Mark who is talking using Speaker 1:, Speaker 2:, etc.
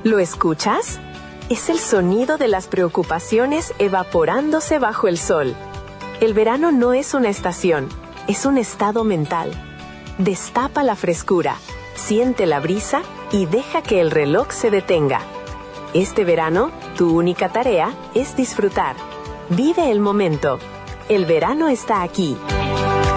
Speaker 1: ¿Lo escuchas? Es el sonido de las preocupaciones evaporándose bajo el sol. El verano no es una estación, es un estado mental. Destapa la frescura, siente la brisa y deja que el reloj se detenga. Este verano, tu única tarea es disfrutar. Vive el momento. El verano está aquí.